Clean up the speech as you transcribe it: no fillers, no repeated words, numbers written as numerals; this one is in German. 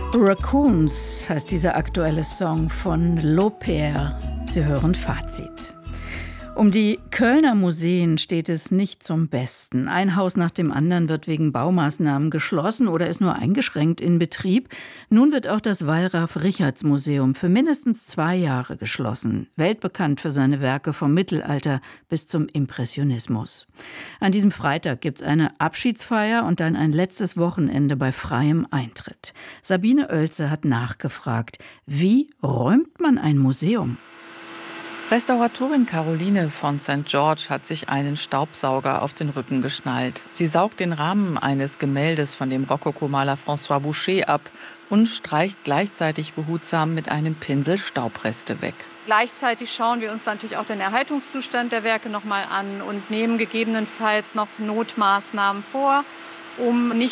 Raccoons heißt dieser aktuelle Song von Lopez. Sie hören Fazit. Um die Kölner Museen steht es nicht zum Besten. Ein Haus nach dem anderen wird wegen Baumaßnahmen geschlossen oder ist nur eingeschränkt in Betrieb. Nun wird auch das Wallraf-Richartz-Museum für mindestens 2 Jahre geschlossen. Weltbekannt für seine Werke vom Mittelalter bis zum Impressionismus. An diesem Freitag gibt es eine Abschiedsfeier und dann ein letztes Wochenende bei freiem Eintritt. Sabine Oelze hat nachgefragt, wie räumt man ein Museum? Restauratorin Caroline von St. George hat sich einen Staubsauger auf den Rücken geschnallt. Sie saugt den Rahmen eines Gemäldes von dem Rokokomaler François Boucher ab und streicht gleichzeitig behutsam mit einem Pinsel Staubreste weg. Gleichzeitig schauen wir uns natürlich auch den Erhaltungszustand der Werke nochmal an und nehmen gegebenenfalls noch Notmaßnahmen vor, um nicht